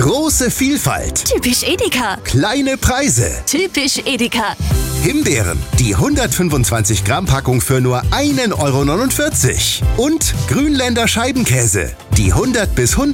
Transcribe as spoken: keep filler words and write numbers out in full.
Große Vielfalt. Typisch Edeka. Kleine Preise. Typisch Edeka. Himbeeren, die hundertfünfundzwanzig Gramm Packung für nur ein Euro neunundvierzig. Und Grünländer Scheibenkäse, die hundert bis